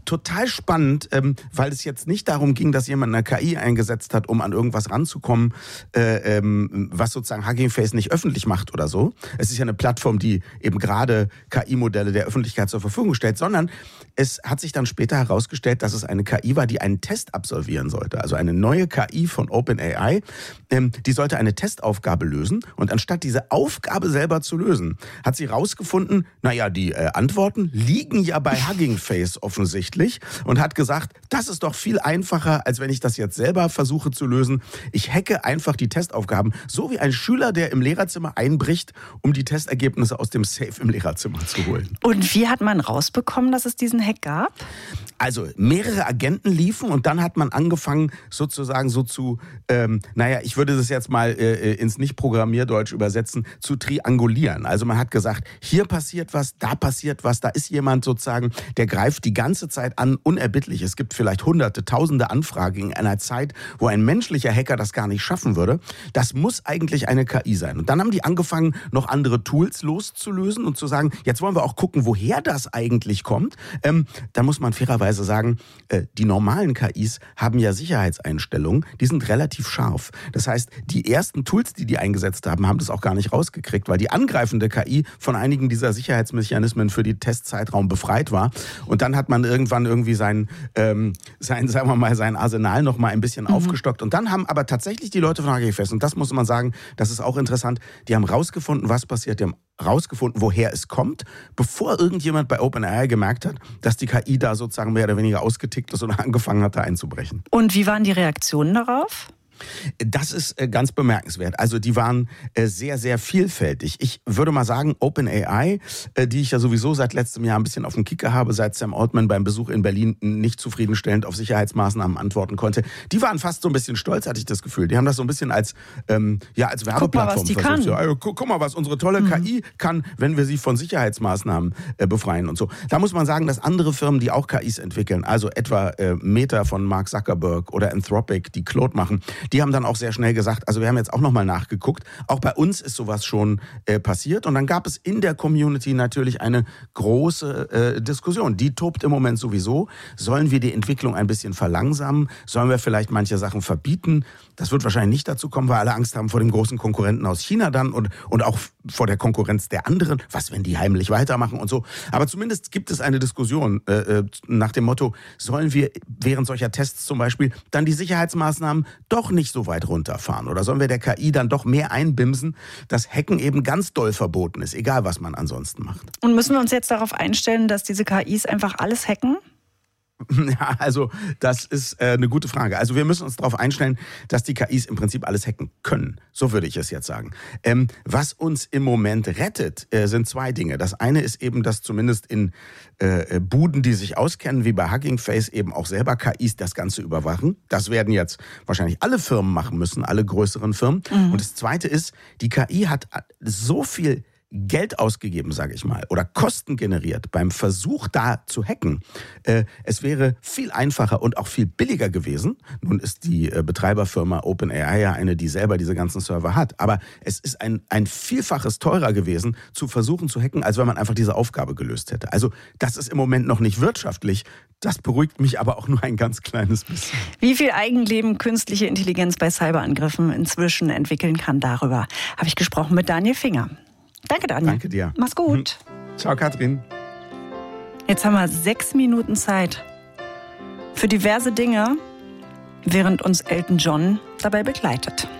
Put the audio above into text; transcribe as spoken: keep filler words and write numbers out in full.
total spannend, ähm, weil es jetzt nicht darum ging, dass jemand eine K I eingesetzt hat, um an irgendwas ranzukommen, äh, ähm, was sozusagen Hugging Face nicht öffentlich macht oder so. Es ist ja eine Plattform, die eben gerade K I-Modelle der Öffentlichkeit zur Verfügung stellt, sondern es hat sich dann später herausgestellt, dass es eine K I war, die einen Test absolvieren sollte. Also eine neue K I von OpenAI, ähm, die sollte eine Testaufgabe lösen und anstatt diese Aufgabe selber zu lösen, hat sie rausgefunden, naja, die äh, Antworten liegen ja bei Hugging Face offensichtlich und hat gesagt, das ist doch viel einfacher, als wenn ich das jetzt selber versuche zu lösen. Ich hacke einfach die Testaufgaben, so wie ein Schüler, der im Lehrerzimmer einbricht, um die Testergebnisse aus dem Safe im Lehrerzimmer zu holen. Und wie hat man rausbekommen, dass es diesen Hack gab? Also mehrere Agenten liefen und dann hat man angefangen sozusagen so zu, ähm, naja, ich würde das jetzt mal äh, ins Nicht-Programmierdeutsch übersetzen, zu triangulieren. Also man hat gesagt, hier passiert was, da passiert was, da ist jemand sozusagen, der greift die ganze Zeit an, unerbittlich. Es gibt vielleicht hunderte, tausende Anfragen in einer Zeit, wo ein menschlicher Hacker das gar nicht schaffen würde. Das muss eigentlich eine K I sein. Und dann haben die angefangen, noch andere Tools loszulösen und zu sagen, jetzt wollen wir auch gucken, woher das eigentlich kommt. Ähm, da muss man fairerweise sagen, äh, die normalen K Is haben ja Sicherheitseinstellungen, die sind relativ scharf. Das heißt, die ersten Tools, die die eingesetzt haben, haben das auch gar nicht rausgekriegt, weil die angreifende K I von einigen dieser Sicherheitsmechanismen für die Testzeitraum befreit war. Und dann hat man irgendwann irgendwie sein, ähm, sein sagen wir mal, sein Arsenal noch mal ein bisschen mhm. aufgestockt. Und dann haben aber tatsächlich die Leute von Hugging Face, und das muss man sagen, das ist auch interessant, die haben rausgefunden, was passiert, die haben rausgefunden, woher es kommt, bevor irgendjemand bei OpenAI gemerkt hat, dass die K I da sozusagen mehr oder weniger ausgetickt ist und angefangen hat, da einzubrechen. Und wie waren die Reaktionen darauf? Das ist ganz bemerkenswert. Also die waren sehr, sehr vielfältig. Ich würde mal sagen, OpenAI, die ich ja sowieso seit letztem Jahr ein bisschen auf dem Kicker habe, seit Sam Altman beim Besuch in Berlin nicht zufriedenstellend auf Sicherheitsmaßnahmen antworten konnte, die waren fast so ein bisschen stolz, hatte ich das Gefühl. Die haben das so ein bisschen als, ähm, ja, als Werbeplattform guck mal, was die versucht. kann. Ja, guck, guck mal, was unsere tolle mhm. K I kann, wenn wir sie von Sicherheitsmaßnahmen äh, befreien und so. Da muss man sagen, dass andere Firmen, die auch K Is entwickeln, also etwa äh, Meta von Mark Zuckerberg oder Anthropic, die Claude machen, die haben dann auch sehr schnell gesagt, also wir haben jetzt auch nochmal nachgeguckt, auch bei uns ist sowas schon äh, passiert und dann gab es in der Community natürlich eine große äh, Diskussion. Die tobt im Moment sowieso. Sollen wir die Entwicklung ein bisschen verlangsamen? Sollen wir vielleicht manche Sachen verbieten? Das wird wahrscheinlich nicht dazu kommen, weil alle Angst haben vor dem großen Konkurrenten aus China dann und, und auch vor der Konkurrenz der anderen. Was, wenn die heimlich weitermachen und so? Aber zumindest gibt es eine Diskussion äh, nach dem Motto, sollen wir während solcher Tests zum Beispiel dann die Sicherheitsmaßnahmen doch nicht so weit runterfahren? Oder sollen wir der K I dann doch mehr einbimsen, dass Hacken eben ganz doll verboten ist, egal was man ansonsten macht? Und müssen wir uns jetzt darauf einstellen, dass diese K Is einfach alles hacken? Ja, also das ist äh, eine gute Frage. Also wir müssen uns darauf einstellen, dass die K Is im Prinzip alles hacken können. So würde ich es jetzt sagen. Ähm, was uns im Moment rettet, äh, sind zwei Dinge. Das eine ist eben, dass zumindest in äh, Buden, die sich auskennen, wie bei Hugging Face, eben auch selber K Is das Ganze überwachen. Das werden jetzt wahrscheinlich alle Firmen machen müssen, alle größeren Firmen. Mhm. Und das zweite ist, die K I hat so viel Geld ausgegeben, sage ich mal, oder Kosten generiert beim Versuch da zu hacken. Äh, es wäre viel einfacher und auch viel billiger gewesen. Nun ist die äh, Betreiberfirma OpenAI ja eine, die selber diese ganzen Server hat. Aber es ist ein, ein Vielfaches teurer gewesen, zu versuchen zu hacken, als wenn man einfach diese Aufgabe gelöst hätte. Also das ist im Moment noch nicht wirtschaftlich. Das beruhigt mich aber auch nur ein ganz kleines bisschen. Wie viel Eigenleben künstliche Intelligenz bei Cyberangriffen inzwischen entwickeln kann, darüber habe ich gesprochen mit Daniel Finger. Danke, Daniel. Danke dir. Mach's gut. Ciao, Katrin. Jetzt haben wir sechs Minuten Zeit für diverse Dinge, während uns Elton John dabei begleitet.